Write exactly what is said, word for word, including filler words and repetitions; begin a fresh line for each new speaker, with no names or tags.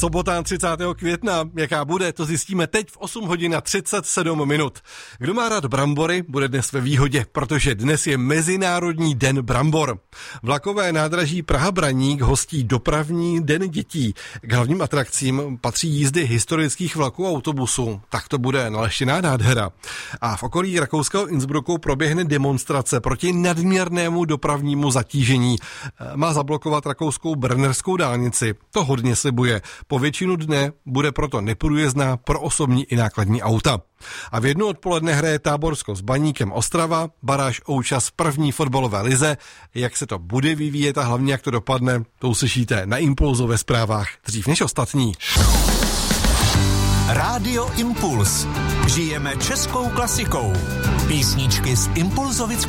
Sobota třicátého května, jaká bude, to zjistíme teď v osm hodin a třicet sedm minut. Kdo má rád brambory, bude dnes ve výhodě, protože dnes je Mezinárodní den brambor. Vlakové nádraží Praha-Braník hostí dopravní den dětí. K hlavním atrakcím patří jízdy historických vlaků a autobusů. Tak to bude naleštěná nádhera. A v okolí rakouského Innsbrucku proběhne demonstrace proti nadměrnému dopravnímu zatížení. Má zablokovat rakouskou brnerskou dálnici. To hodně slibuje. Po většinu dne bude proto neprůjezdná pro osobní i nákladní auta. A v jednu odpoledne hraje Táborsko s Baníkem Ostrava, baráž o účast první fotbalové lize. Jak se to bude vyvíjet a hlavně jak to dopadne, to uslyšíte na Impulzu ve zprávách dřív než ostatní.
Rádio Impuls. Žijeme českou klasikou. Písničky z impulzovické